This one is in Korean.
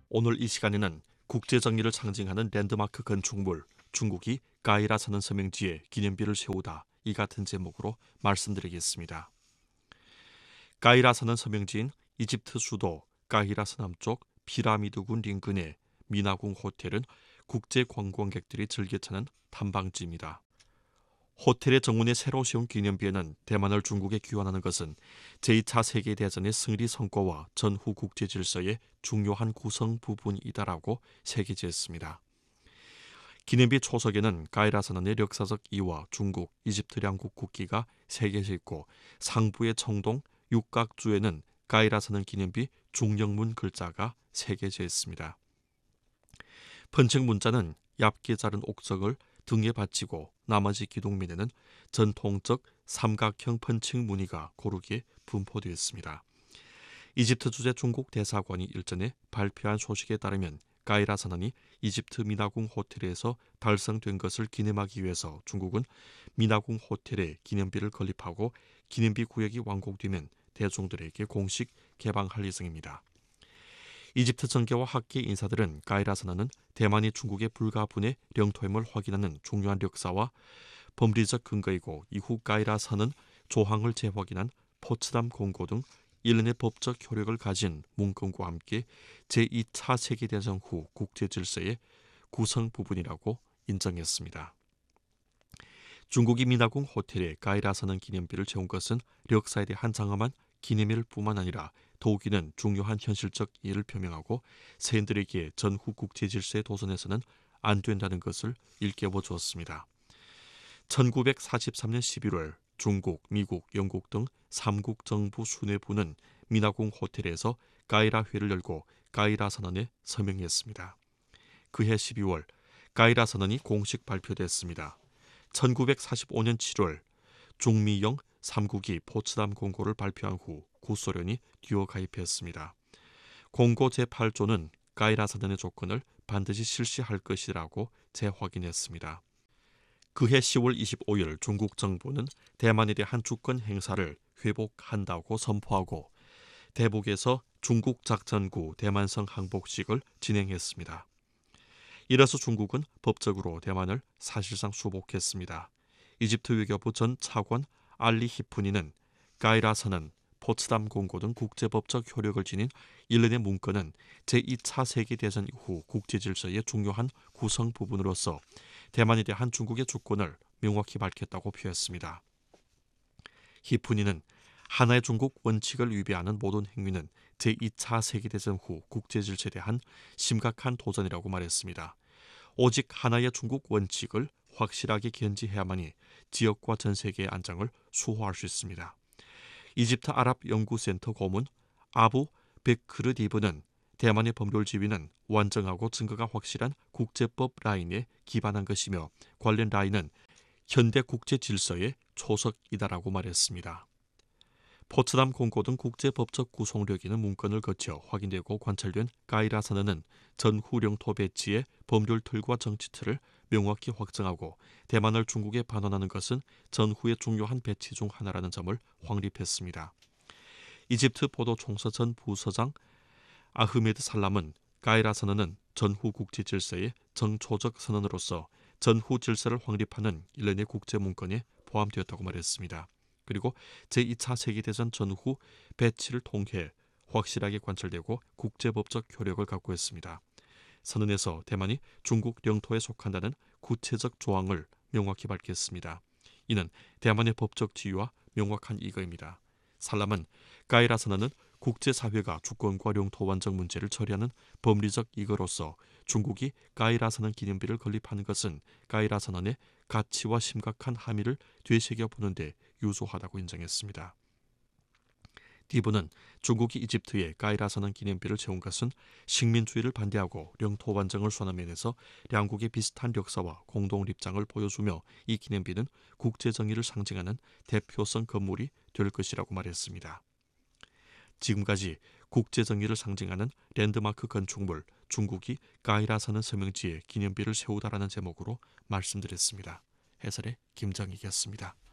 오늘 이 시간에는 국제정의를 상징하는 랜드마크 건축물 중국이 까이라 선언 서명지에 기념비를 세우다 이 같은 제목으로 말씀드리겠습니다. 까이라 선언 서명지인 이집트 수도 까히라 서남쪽 피라미드군 인근의 미나궁 호텔은 국제 관광객들이 즐겨 찾는 탐방지입니다. 호텔의 정문에 새로 세운 기념비에는 대만을 중국에 귀환하는 것은 제2차 세계대전의 승리 성과와 전후 국제 질서의 중요한 구성 부분이다라고 새겨졌습니다. 기념비 초석에는 까이라 선언의 역사적 이유와 중국, 이집트 양국 국기가 새겨져 있고 상부의 청동 육각주에는 까이라 선언 기념비 중령문 글자가 새겨져 있습니다. 번책 문자는 얇게 자른 옥석을 등에 받치고 나머지 기둥면에는 전통적 삼각형 번책 무늬가 고르게 분포되어 있습니다. 이집트 주재 중국 대사관이 일전에 발표한 소식에 따르면 까이라 선언이 이집트 미나궁 호텔에서 달성된 것을 기념하기 위해서 중국은 미나궁 호텔에 기념비를 건립하고 기념비 구역이 완공되면 대중들에게 공식 개방할 예정입니다. 이집트 정계와 학계 인사들은 까이라 선언은 대만이 중국의 불가분의 영토임을 확인하는 중요한 역사와 법리적 근거이고 이후 까이라 선언 조항을 재확인한 포츠담 공고 등 일련의 법적 효력을 가진 문건과 함께 제2차 세계대전 후 국제질서의 구성 부분이라고 인정했습니다. 중국이 미나궁 호텔에 까이라 선언 기념비를 세운 것은 역사에 대한 장엄한 기념일 뿐만 아니라 더욱이는 중요한 현실적 이해를 표명하고 세인들에게 전후 국제질서의 도전에서는 안 된다는 것을 일깨워 주었습니다. 1943년 11월 중국, 미국, 영국 등 3국 정부 수뇌부는 미나궁 호텔에서 까이라 회를 열고 까이라 선언에 서명했습니다. 그해 12월 까이라 선언이 공식 발표됐습니다. 1945년 7월 중미영 3국이 포츠담 공고를 발표한 후 구소련이 뒤어 가입했습니다. 공고 제8조는 까이라 선언의 조건을 반드시 실시할 것이라고 재확인했습니다. 그해 10월 25일 중국 정부는 대만에 대한 주권 행사를 회복한다고 선포하고 대북에서 중국 작전구 대만성 항복식을 진행했습니다. 이래서 중국은 법적으로 대만을 사실상 수복했습니다. 이집트 외교부 전 차관 알리 히프니는 까이라 선언, 포츠담 공고 등 국제법적 효력을 지닌 일련의 문건은 제2차 세계대전 이후 국제질서의 중요한 구성 부분으로서 대만에 대한 중국의 주권을 명확히 밝혔다고 표했습니다. 히프니는 하나의 중국 원칙을 위배하는 모든 행위는 제2차 세계대전 후 국제질서에 대한 심각한 도전이라고 말했습니다. 오직 하나의 중국 원칙을 확실하게 견지해야만이 지역과 전 세계의 안정을 수호할 수 있습니다. 이집트 아랍 연구센터 고문 아부 베크르 디브는 대만의 법률 지위는 완전하고 증거가 확실한 국제법 라인에 기반한 것이며 관련 라인은 현대 국제 질서의 초석이다라고 말했습니다. 포츠담 공고 등 국제법적 구속력 있는 문건을 거쳐 확인되고 관찰된 까이라 선언은 전후 영토 배치의 법률 틀과 정치 틀을 명확히 확정하고 대만을 중국에 반환하는 것은 전후의 중요한 배치 중 하나라는 점을 확립했습니다. 이집트 보도총서 전 부서장 아흐메드 살람은 까이라 선언은 전후 국제 질서의 정초적 선언으로서 전후 질서를 확립하는 일련의 국제 문건에 포함되었다고 말했습니다. 그리고 제2차 세계대전 전후 배치를 통해 확실하게 관철되고 국제법적 효력을 갖고 있습니다. 선언에서 대만이 중국 영토에 속한다는 구체적 조항을 명확히 밝혔습니다. 이는 대만의 법적 지위와 명확한 이거입니다. 살람은 까이라 선언은 국제사회가 주권과 영토 완전 문제를 처리하는 법리적 이거로서 중국이 까이라 선언 기념비를 건립하는 것은 까이라 선언의 가치와 심각한 함의를 되새겨보는 데 유소하다고 인정했습니다. 디브는 중국이 이집트에 까이라 선언 기념비를 세운 것은 식민주의를 반대하고 영토 완전을 선언한 면에서 양국의 비슷한 역사와 공동 입장을 보여주며 이 기념비는 국제정의를 상징하는 대표성 건물이 될 것이라고 말했습니다. 지금까지 국제정의를 상징하는 랜드마크 건축물 중국이 까이라 선언 서명지에 기념비를 세우다라는 제목으로 말씀드렸습니다. 해설의 김정익이었습니다.